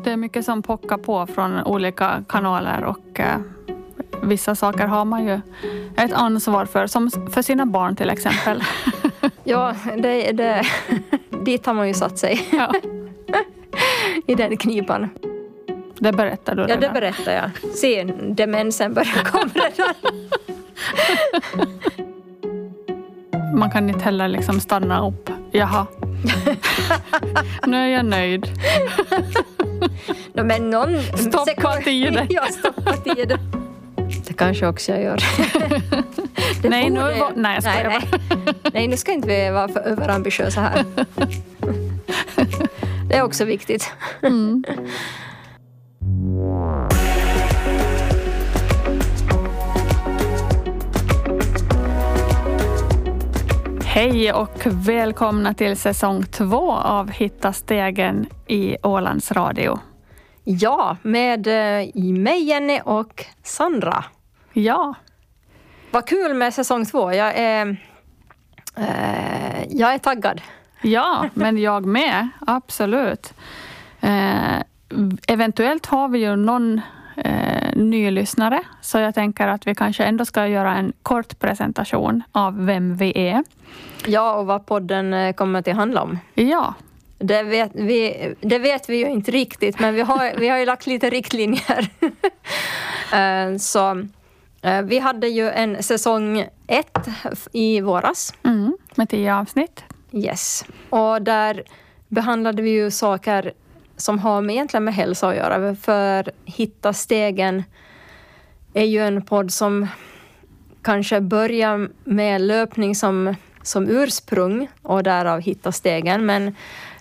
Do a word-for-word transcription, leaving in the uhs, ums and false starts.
det är mycket som pockar på från olika kanaler och eh, vissa saker har man ju ett ansvar för, som för sina barn till exempel. Ja, det, det, dit har man ju satt sig. Ja. I den knipan. Det berättar du Ja, redan. det berättar jag. Se, demensen börjar komma redan. Man kan inte heller liksom stanna upp. Jaha. Nu är jag nöjd. No, men någon... Stoppa sekund... tiden. Ja, stoppa tiden. Det kanske också jag gör. Det nej, nu borde... var... nej, jag skojar nej, nej. nej, nu ska inte vi vara för överambitiösa här. Det är också viktigt. Mm. Hej och välkomna till säsong två av Hitta stegen i Ålands Radio. Ja, med uh, mig Jenny och Sandra. Ja. Vad kul med säsong två. Jag är, uh, jag är taggad. Ja, men jag med. Absolut. Uh, eventuellt har vi ju någon uh, ny lyssnare. Så jag tänker att vi kanske ändå ska göra en kort presentation av vem vi är. Ja, och vad podden kommer att handla om. Ja. Det vet vi, det vet vi ju inte riktigt, men vi har, vi har ju lagt lite riktlinjer. Så vi hade ju en säsong ett i våras. Mm, med tio avsnitt. Yes. Och där behandlade vi ju saker som har med, egentligen med hälsa att göra. För Hitta stegen är ju en podd som kanske börjar med löpning som, som ursprung och därav Hitta stegen. Men